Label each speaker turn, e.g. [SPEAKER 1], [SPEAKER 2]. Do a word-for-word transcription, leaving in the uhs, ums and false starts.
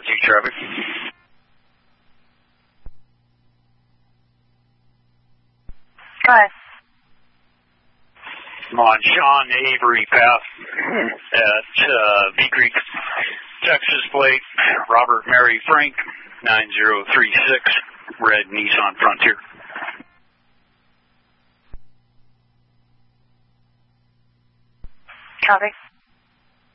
[SPEAKER 1] Z traffic.
[SPEAKER 2] Go ahead.
[SPEAKER 1] I'm on Sean Avery Path at uh, Bee Creek, Texas plate, Robert Mary Frank, nine zero three six, red Nissan Frontier.
[SPEAKER 2] Copy.